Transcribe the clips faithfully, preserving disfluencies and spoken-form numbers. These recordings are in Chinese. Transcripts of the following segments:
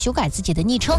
修改自己的昵称。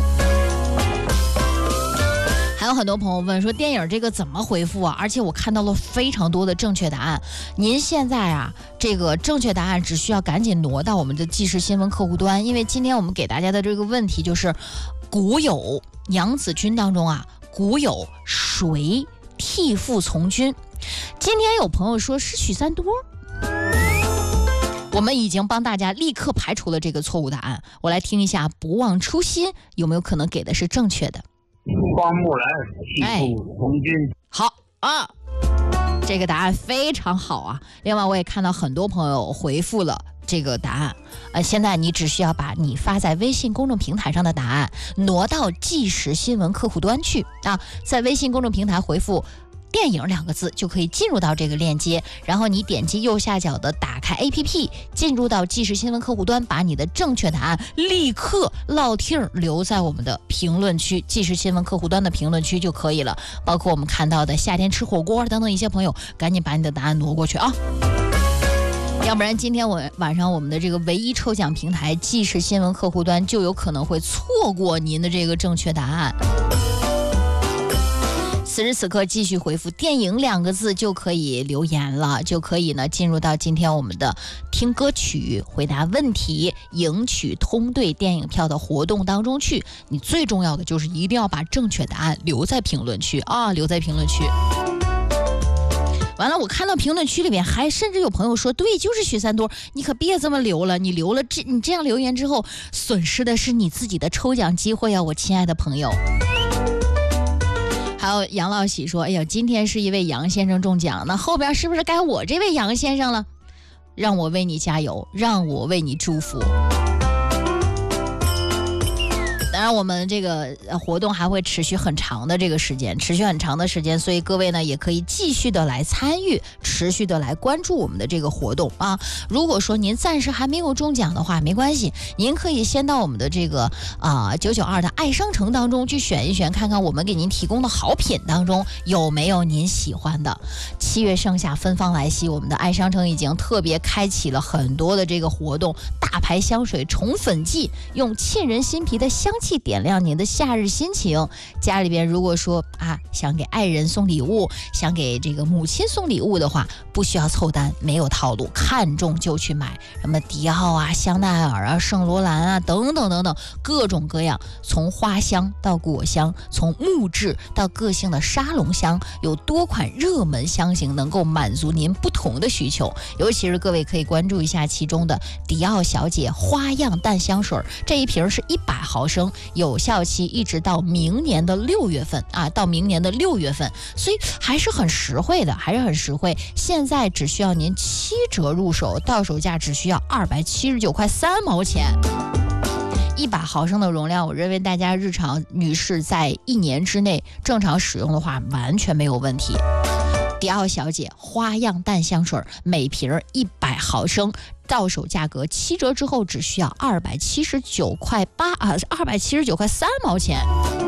还有很多朋友问说电影这个怎么回复啊？而且我看到了非常多的正确答案。您现在啊，这个正确答案只需要赶紧挪到我们的即时新闻客户端，因为今天我们给大家的这个问题就是古有娘子军当中啊，古有谁替父从军？今天有朋友说是许三多，我们已经帮大家立刻排除了这个错误答案。我来听一下不忘初心有没有可能给的是正确的。 花木兰替父从军、哎、 好啊，这个答案非常好啊。另外我也看到很多朋友回复了这个答案，呃，现在你只需要把你发在微信公众平台上的答案挪到即时新闻客户端去啊，在微信公众平台回复电影两个字就可以进入到这个链接，然后你点击右下角的打开 A P P， 进入到即时新闻客户端，把你的正确答案立刻落听留在我们的评论区，即时新闻客户端的评论区就可以了。包括我们看到的夏天吃火锅等等一些朋友，赶紧把你的答案挪过去啊，要不然今天我晚上我们的这个唯一抽奖平台即时新闻客户端就有可能会错过您的这个正确答案。此时此刻继续回复电影两个字就可以留言了，就可以呢进入到今天我们的听歌曲回答问题赢取通兑电影票的活动当中去。你最重要的就是一定要把正确答案留在评论区啊，留在评论区。完了，我看到评论区里面还甚至有朋友说对，就是许三多，你可别这么留了，你留了这你这样留言之后损失的是你自己的抽奖机会啊，我亲爱的朋友。还有杨老喜说，哎呀，今天是一位杨先生中奖，那后边是不是该我这位杨先生了？让我为你加油，让我为你祝福。当然我们这个活动还会持续很长的这个时间，持续很长的时间，所以各位呢也可以继续的来参与，持续的来关注我们的这个活动啊。如果说您暂时还没有中奖的话，没关系，您可以先到我们的这个啊九九二的爱商城当中去选一选，看看我们给您提供的好品当中有没有您喜欢的。七月盛夏芬芳来袭，我们的爱商城已经特别开启了很多的这个活动，大牌香水宠粉季，用沁人心脾的香气点亮您的夏日心情。家里边如果说啊想给爱人送礼物，想给这个母亲送礼物的话，不需要凑单，没有套路，看中就去买，什么迪奥啊、香奈儿啊、圣罗兰啊等等等等，各种各样，从花香到果香，从木质到个性的沙龙香，有多款热门香型能够满足您不同的需求。尤其是各位可以关注一下其中的迪奥小姐花样淡香水，这一瓶是一百毫升，有效期一直到明年的六月份啊，到明年的六月份，所以还是很实惠的，还是很实惠。现在只需要您七折入手，到手价只需要二百七十九块三毛钱。一百毫升的容量，我认为大家日常女士在一年之内正常使用的话，完全没有问题。迪奥小姐花样淡香水，每瓶一百毫升，到手价格七折之后只需要二百七十九块八啊，二百七十九块三毛钱。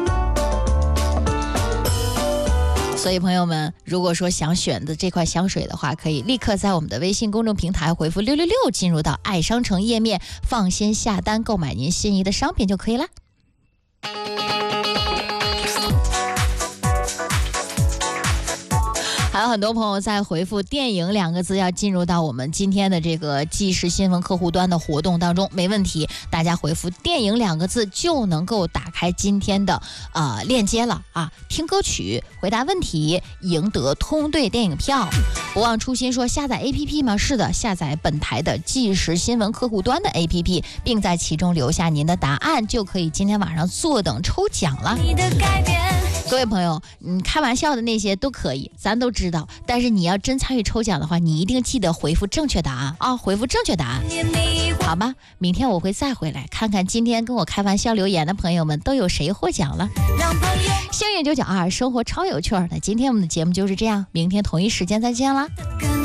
所以朋友们，如果说想选的这块香水的话，可以立刻在我们的微信公众平台回复六六六，进入到爱商城页面，放心下单购买您心仪的商品就可以了。还有很多朋友在回复电影两个字，要进入到我们今天的这个即时新闻客户端的活动当中，没问题，大家回复电影两个字就能够打开今天的呃链接了啊，听歌曲回答问题赢得通兑电影票。不忘初心说下载 A P P 吗？是的，下载本台的即时新闻客户端的 A P P， 并在其中留下您的答案，就可以今天晚上坐等抽奖了。你的改变，各位朋友，你开玩笑的那些都可以，咱都知道，但是你要真参与抽奖的话，你一定记得回复正确答案啊，回复正确答案，好吧？明天我会再回来看看今天跟我开玩笑留言的朋友们都有谁获奖了。幸运九九二，生活超有趣儿。那今天我们的节目就是这样，明天同一时间再见啦。